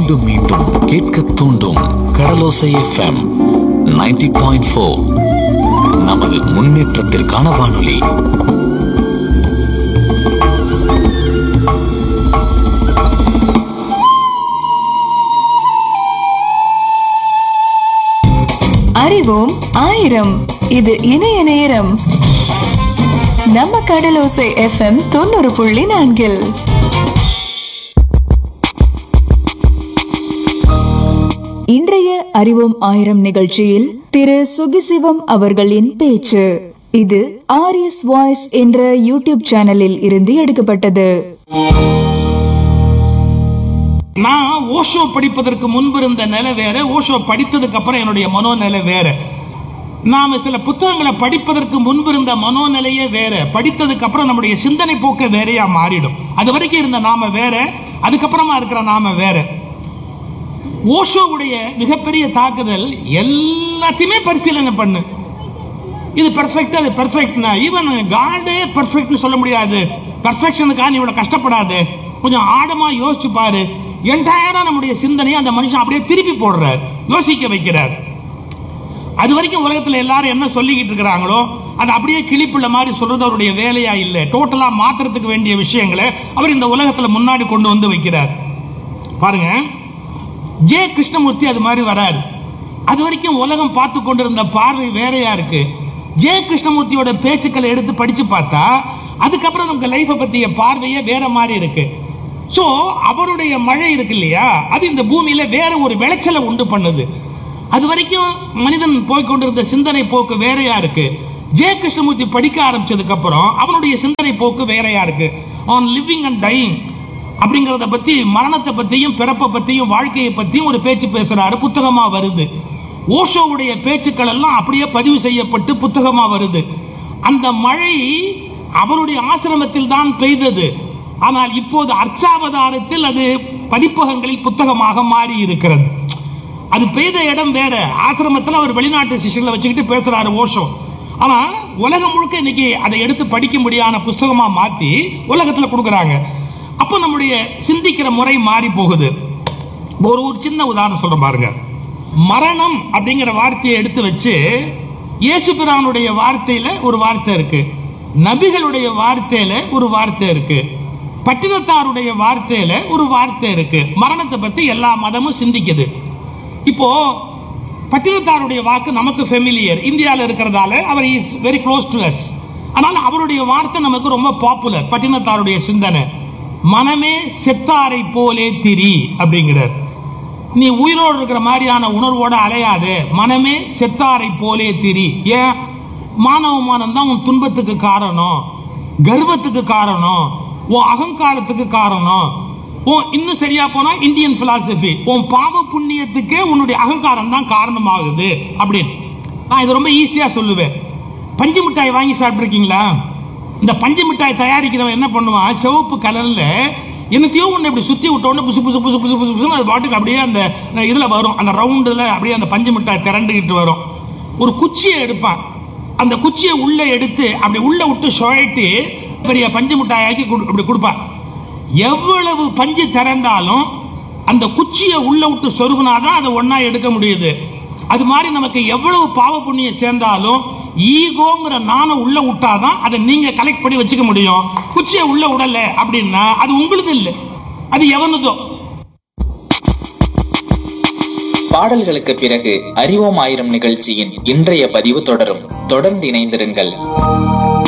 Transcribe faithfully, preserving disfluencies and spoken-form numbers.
மீண்டும் மீண்டும் கேட்க தூண்டும் கடலோசை எஃப்எம் நைன்டி பாயிண்ட் ஃபோர். நமது முன்னேற்றத்திற்கான வானொலி. அறிவோம் ஆயிரம். இது இணைய நேரம். நம்ம கடலோசை எஃப்எம் தொண்ணூறு புள்ளி நான்கில் இன்றைய அறிவோம் ஆயிரம் நிகழ்ச்சியில் திரு சுகிசிவம் அவர்களின் பேச்சு. இது ஆர்எஸ் வாய்ஸ் என்ற யூடியூப் சேனலில் இருந்து எடுக்கப்பட்டது. நான் ஓஷோ படிப்பதற்கு முன்பு இருந்த நிலை வேற, ஓஷோ படித்ததுக்கு அப்புறம் என்னுடைய மனோநிலை வேற. நாம சில புத்தகங்களை படிப்பதற்கு முன்பு இருந்த மனோநிலையே வேற, படித்ததுக்கு அப்புறம் நம்முடைய சிந்தனை போக்க வேறையா மாறிடும். அது வரைக்கும் இருந்த நாம வேற, அதுக்கப்புறமா இருக்கிற நாம வேற. ஓஷோவுடைய மிகப்பெரிய தாக்குதல் எல்லாத்தையுமே பரிசீலனை பண்ணு. இது பெர்ஃபெக்ட், அது பெர்ஃபெக்ட்னா ஈவன் காடே பெர்ஃபெக்ட்னு சொல்ல முடியாது. பெர்ஃபெக்ஷனுக்காக நீ இவ்வளவு கஷ்டப்படாது, கொஞ்சம் ஆழமா யோசிச்சு பாரு. என்டையரா நம்முடைய சிந்தனையை அந்த மனுஷன் அப்படியே திருப்பி போடுறார், யோசிக்க வைக்கிறார். அது வரைக்கும் உலகத்துல எல்லாரும் என்ன சொல்லிக்கிட்டு இருக்கிறாங்களோ அது அப்படியே கிளிப்புள்ள மாதிரி சொல்றது அவருடைய வேலையா இல்லை. டோட்டலா மாத்திரத்துக்கு வேண்டிய விஷயங்களை அவர் இந்த உலகத்துல முன்னாடி கொண்டு வந்து வைக்கிறார். பாருங்க, ஜே கிருஷ்ணமூர்த்தி அது மாதிரி வராரு. அது வரைக்கும் உலகம் பார்த்து கொண்டிருந்த பார்வை வேறையா இருக்கு. ஜே கிருஷ்ணமூர்த்தியோட பேச்சுக்களை எடுத்து படிச்சு பார்த்தா அதுக்கப்புறம் நமக்கு லைஃப பத்திய பார்வையே வேற மாதிரி இருக்கு. சோ அவருடைய மழை இருக்கு இல்லையா, அது இந்த பூமியில வேற ஒரு விளைச்சலை உண்டு பண்ணுது. அது வரைக்கும் மனிதன் போய்கொண்டிருந்த சிந்தனை போக்கு வேறையா இருக்கு. ஜே கிருஷ்ணமூர்த்தி படிக்க ஆரம்பிச்சதுக்கு அப்புறம் அவனுடைய சிந்தனை போக்கு வேறையா இருக்கு. ஆன் லிவிங் அண்ட் டையிங் அப்படிங்கறத பத்தி, மரணத்தை பத்தியும் பிறப்பை பத்தியும் வாழ்க்கையை பத்தியும் ஒரு பேச்சு பேசுறாரு, புத்தகமா வருது. ஓஷோவுடைய பேச்சுக்கள் எல்லாம் அப்படியே பதிவு செய்யப்பட்டு புத்தகமா வருது. அந்த மழை அவருடைய ஆசிரமத்தில் தான் பெய்தது. ஆனால் இப்போது அர்ச்சாவதாரத்தில் அது பதிப்பகங்களில் புத்தகமாக மாறி இருக்கிறது. அது பெய்த இடம் வேற, ஆசிரமத்தில் அவர் வெளிநாட்டு சிஷ்யர்களை வச்சுக்கிட்டு பேசுறாரு ஓஷோ. ஆனா உலகம் முழுக்க இன்னைக்கு அதை எடுத்து படிக்க முடியாத புத்தகமா மாத்தி உலகத்துல கொடுக்கறாங்க. அப்ப நம்முடைய சிந்திக்கிற முறை மாறி போகுது. ஒரு ஒரு சின்ன உதாரணம் சொல்ற பாருங்க. மரணம் அப்படிங்கிற வார்த்தையை எடுத்து வச்சு இயேசு பிரானுடைய வார்த்தையில ஒரு வார்த்தை இருக்கு, நபிகளுடைய வார்த்தையில ஒரு வார்த்தை இருக்கு, பட்டினத்தாருடைய வார்த்தையில ஒரு வார்த்தை இருக்கு. மரணத்தை பத்தி எல்லா மதமும் சிந்திக்குது. இப்போ பட்டினத்தாருடைய வாக்கு நமக்கு ஃபெமிலியர், இந்தியாவில் இருக்கிறதால அவர் is very close to us. ஆனால் அவருடைய வார்த்தை நமக்கு ரொம்ப பாப்புலர். பட்டினத்தாருடைய சிந்தனை, மனமே செத்தாரை போலே திரி அப்படிங்கிறார். நீ உயிரோடு இருக்கிற மாதிரியான உணர்வோட அலையாது, மனமே செத்தாரை போலே திரி. ஏன்? மானவமானம் தான் உன் துன்பத்துக்கு காரணம், கர்வத்துக்கு காரணம், உன் அகங்காரத்துக்கு காரணம். இன்னும் சரியா போனா இந்தியன் பிலாசபி, உன் பாவ புண்ணியத்துக்கே உன்னுடைய அகங்காரம் தான் காரணமாகுது அப்படின்னு. நான் இது ரொம்ப ஈஸியா சொல்லுவேன். பஞ்சு மிட்டாய் வாங்கி சாப்பிட்டுருக்கீங்களா? இந்த பஞ்சு மிட்டாய் தயாரிக்கிறவன் என்ன பண்ணுவான், சிவப்பு கலர்ல என்னத்தையோ ஒண்ணு இப்படி சுத்தி விட்டோன்னு புசு புசு புசு புசு புசு அது பாட்டுக்கு அப்படியே அந்த இதுல வரும், அந்த ரவுண்டுல அப்படியே அந்த பஞ்சு மிட்டாய் திரண்டுகிட்டு வரும். ஒரு குச்சியை எடுப்பான், அந்த குச்சியை உள்ள எடுத்து அப்படி உள்ள விட்டு சுழட்டி பெரிய பஞ்சு மிட்டாயாக்கி அப்படி கொடுப்பான். எவ்வளவு பஞ்சு திரண்டாலும் அந்த குச்சியை உள்ள விட்டு சொருகுனாதான் அதை ஒன்னா எடுக்க முடியுது. அது மாதிரி நமக்கு எவ்வளவு பாவ புண்ணியம் சேர்ந்தாலும் ஈகோங்கிற நாணம் உள்ள விட்டாதான் அதை நீங்க கலெக்ட் பண்ணி வச்சுக்க முடியும். குச்சியை உள்ள விடல அப்படின்னா அது உங்களுக்கு இல்லை, அது எவனுதோ. பாடல்களுக்கு பிறகு அறிவோம் ஆயிரம் நிகழ்ச்சியின் இன்றைய பதிவு தொடரும். தொடர்ந்து இணைந்திருங்கள்.